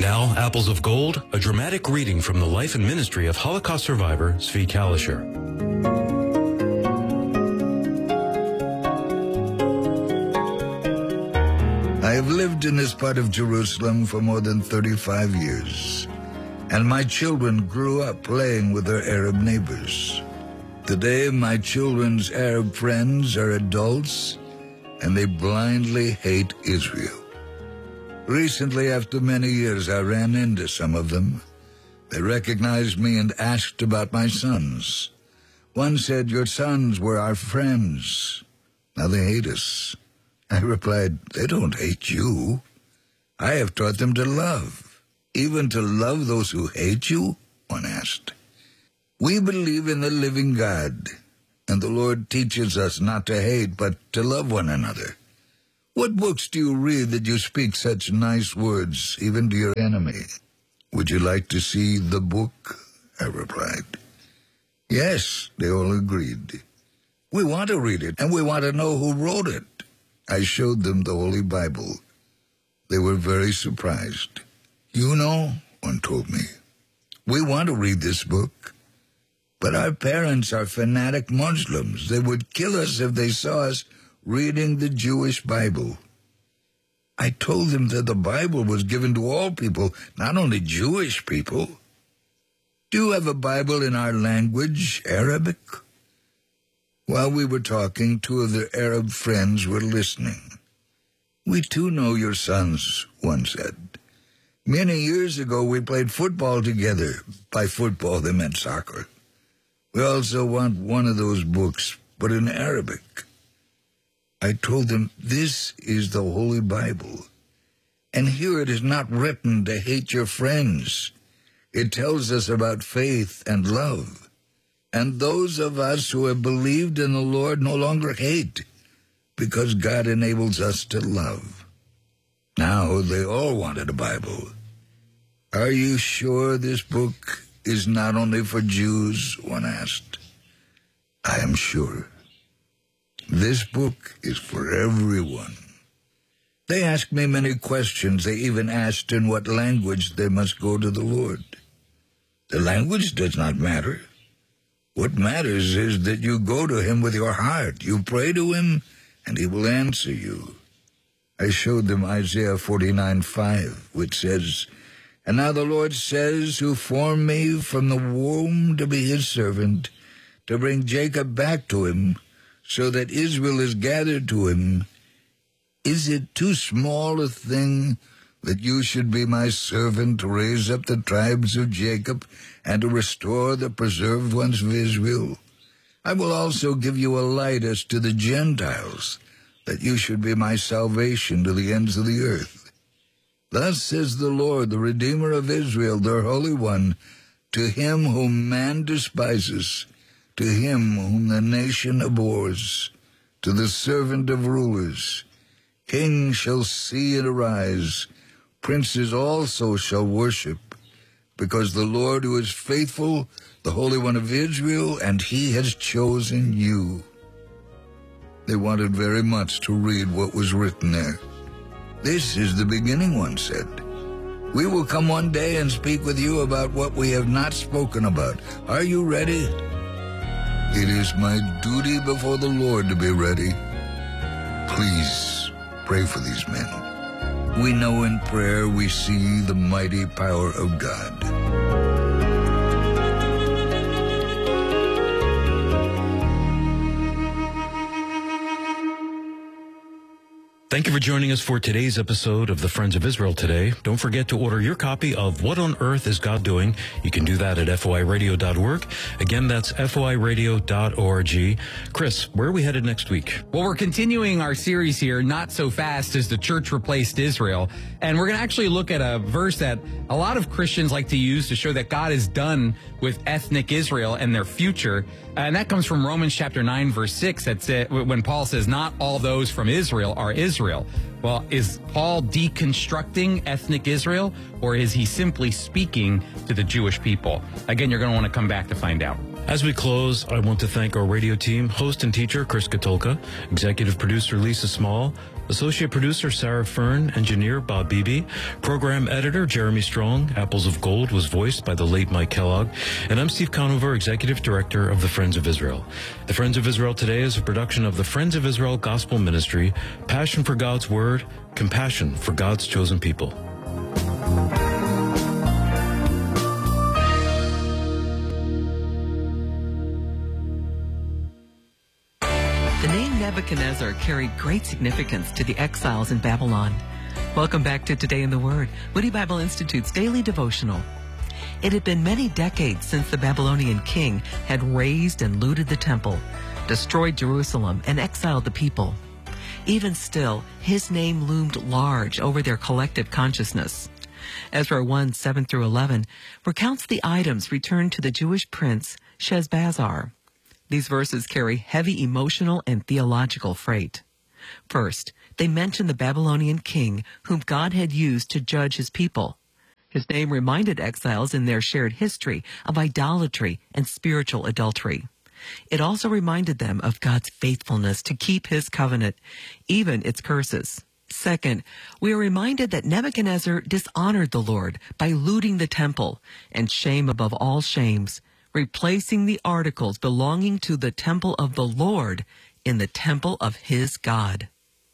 Now, Apples of Gold, a dramatic reading from the life and ministry of Holocaust survivor Zvi Kalisher. I have lived in this part of Jerusalem for more than 35 years, and my children grew up playing with their Arab neighbors. Today, my children's Arab friends are adults, and they blindly hate Israel. Recently, after many years, I ran into some of them. They recognized me and asked about my sons. One said, "Your sons were our friends. Now they hate us." I replied, "They don't hate you. I have taught them to love. Even to love those who hate you?" One asked. We believe in the living God, and the Lord teaches us not to hate, but to love one another. What books do you read that you speak such nice words, even to your enemy? Would you like to see the book? I replied. Yes, they all agreed. We want to read it, and we want to know who wrote it. I showed them the Holy Bible. They were very surprised. You know, one told me, we want to read this book, but our parents are fanatic Muslims. They would kill us if they saw us reading the Jewish Bible. I told them that the Bible was given to all people, not only Jewish people. Do you have a Bible in our language, Arabic? While we were talking, two of their Arab friends were listening. We too know your sons, one said. Many years ago we played football together. By football they meant soccer. We also want one of those books, but in Arabic. I told them, this is the Holy Bible, and here it is not written to hate your friends. It tells us about faith and love. And those of us who have believed in the Lord no longer hate, because God enables us to love. Now they all wanted a Bible. Are you sure this book is not only for Jews? One asked. I am sure. This book is for everyone. They asked me many questions. They even asked in what language they must go to the Lord. The language does not matter. What matters is that you go to him with your heart. You pray to him, and he will answer you. I showed them Isaiah 49:5, which says, And now the Lord says, who formed me from the womb to be his servant, to bring Jacob back to him, so that Israel is gathered to him. Is it too small a thing that you should be my servant to raise up the tribes of Jacob and to restore the preserved ones of Israel? I will also give you a light as to the Gentiles, that you should be my salvation to the ends of the earth. Thus says the Lord, the Redeemer of Israel, their Holy One, to him whom man despises, to him whom the nation abhors, to the servant of rulers. Kings shall see and arise, princes also shall worship, because the Lord who is faithful, the Holy One of Israel, and he has chosen you. They wanted very much to read what was written there. This is the beginning, one said. We will come one day and speak with you about what we have not spoken about. Are you ready? It is my duty before the Lord to be ready. Please pray for these men. We know in prayer we see the mighty power of God. Thank you for joining us for today's episode of the Friends of Israel Today. Don't forget to order your copy of What on Earth is God Doing? You can do that at foiradio.org. Again, that's foiradio.org. Chris, where are we headed next week? Well, we're continuing our series here, Not So Fast, as the church replaced Israel. And we're going to actually look at a verse that a lot of Christians like to use to show that God is done with ethnic Israel and their future. And that comes from Romans chapter 9, verse 6. That's it, when Paul says, not all those from Israel are Israel. Well, is Paul deconstructing ethnic Israel, or is he simply speaking to the Jewish people? Again, you're going to want to come back to find out. As we close, I want to thank our radio team, host and teacher Chris Katulka, executive producer Lisa Small, associate producer Sarah Fern, engineer Bob Beebe, program editor Jeremy Strong. Apples of Gold was voiced by the late Mike Kellogg, and I'm Steve Conover, executive director of the Friends of Israel. The Friends of Israel Today is a production of the Friends of Israel Gospel Ministry, passion for God's Word, compassion for God's chosen people. The name Nebuchadnezzar carried great significance to the exiles in Babylon. Welcome back to Today in the Word, Moody Bible Institute's daily devotional. It had been many decades since the Babylonian king had razed and looted the temple, destroyed Jerusalem, and exiled the people. Even still, his name loomed large over their collective consciousness. Ezra 1, 7 through 11 recounts the items returned to the Jewish prince Sheshbazzar. These verses carry heavy emotional and theological freight. First, they mention the Babylonian king whom God had used to judge his people. His name reminded exiles in their shared history of idolatry and spiritual adultery. It also reminded them of God's faithfulness to keep his covenant, even its curses. Second, we are reminded that Nebuchadnezzar dishonored the Lord by looting the temple, and shame above all shames, replacing the articles belonging to the temple of the Lord in the temple of his God.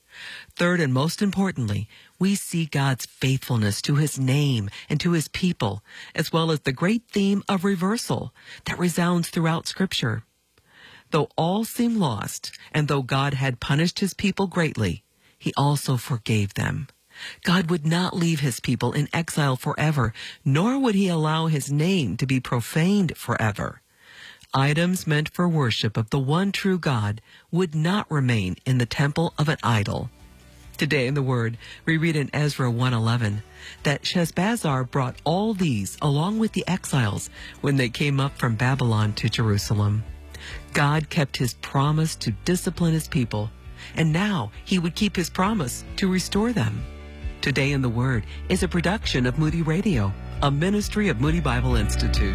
Third, and most importantly, we see God's faithfulness to his name and to his people, as well as the great theme of reversal that resounds throughout Scripture. Though all seem lost, and though God had punished his people greatly, he also forgave them. God would not leave his people in exile forever, nor would he allow his name to be profaned forever. Items meant for worship of the one true God would not remain in the temple of an idol. Today in the Word, we read in Ezra 1:11 that Sheshbazzar brought all these along with the exiles when they came up from Babylon to Jerusalem. God kept his promise to discipline his people, and now he would keep his promise to restore them. Today in the Word is a production of Moody Radio, a ministry of Moody Bible Institute.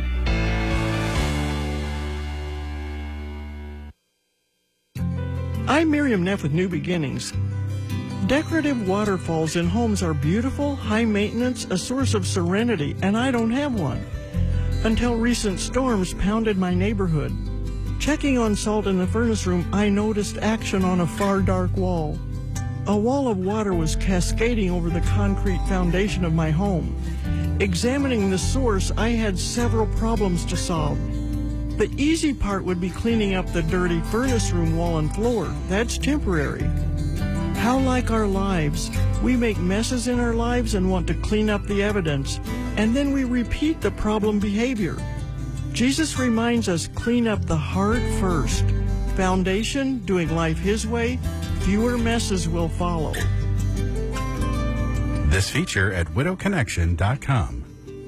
I'm Miriam Neff with New Beginnings. Decorative waterfalls in homes are beautiful, high maintenance, a source of serenity, and I don't have one. Until recent storms pounded my neighborhood. Checking on salt in the furnace room, I noticed action on a far dark wall. A wall of water was cascading over the concrete foundation of my home. Examining the source, I had several problems to solve. The easy part would be cleaning up the dirty furnace room wall and floor. That's temporary. How like our lives, we make messes in our lives and want to clean up the evidence, and then we repeat the problem behavior. Jesus reminds us, clean up the heart first. Foundation, doing life his way, fewer messes will follow. This feature at widowconnection.com.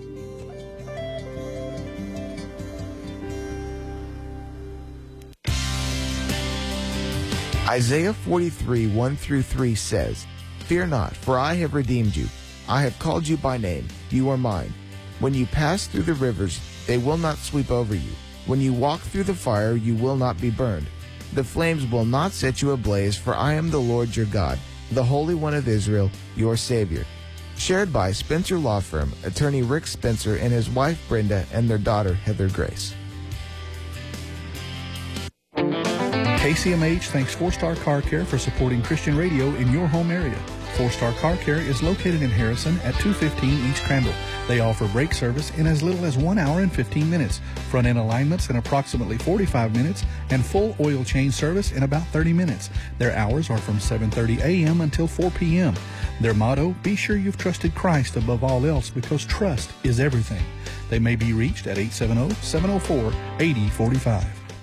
Isaiah 43, 1 through 3 says, "Fear not, for I have redeemed you. I have called you by name. You are mine. When you pass through the rivers, they will not sweep over you. When you walk through the fire, you will not be burned. The flames will not set you ablaze, for I am the Lord your God, the Holy One of Israel, your Savior." Shared by Spencer Law Firm, attorney Rick Spencer and his wife Brenda and their daughter Heather Grace. KCMH thanks 4-Star Car Care for supporting Christian radio in your home area. 4-Star Car Care is located in Harrison at 215 East Crandall. They offer brake service in as little as 1 hour and 15 minutes, front-end alignments in approximately 45 minutes, and full oil change service in about 30 minutes. Their hours are from 7:30 a.m. until 4 p.m. Their motto, be sure you've trusted Christ above all else, because trust is everything. They may be reached at 870-704-8045.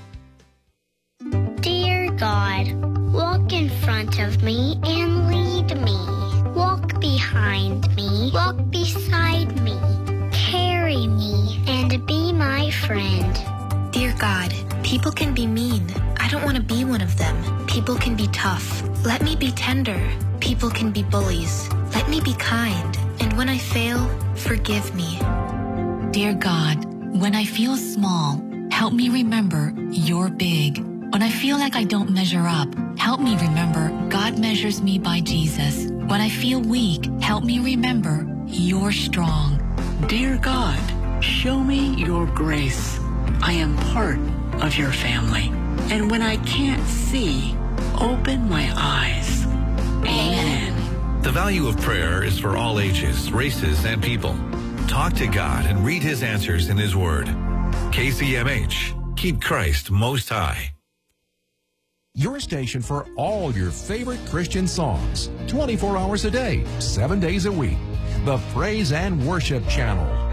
Dear God, walk in front of me and lead me. Walk behind me. Walk beside me. Carry me and be my friend. Dear God, people can be mean. I don't want to be one of them. People can be tough. Let me be tender. People can be bullies. Let me be kind. And when I fail, forgive me. Dear God, when I feel small, help me remember you're big. When I feel like I don't measure up, help me remember God measures me by Jesus. When I feel weak, help me remember you're strong. Dear God, show me your grace. I am part of your family. And when I can't see, open my eyes. Amen. The value of prayer is for all ages, races, and people. Talk to God and read his answers in his word. KCMH, keep Christ most high. Your station for all your favorite Christian songs, 24 hours a day, 7 days a week. The Praise and Worship Channel.